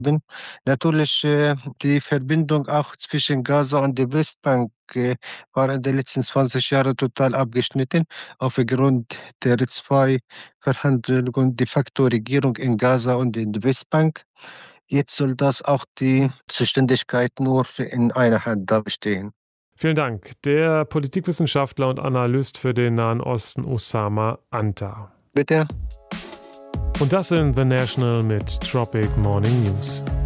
bin. Natürlich, die Verbindung auch zwischen Gaza und der Westbank war in den letzten 20 Jahren total abgeschnitten, aufgrund der zwei Verhandlungen de facto Regierung in Gaza und in der Westbank. Jetzt soll das auch die Zuständigkeit nur in einer Hand da bestehen. Vielen Dank. Der Politikwissenschaftler und Analyst für den Nahen Osten Osama Anta. Bitte. Und das in The National mit Tropic Morning News.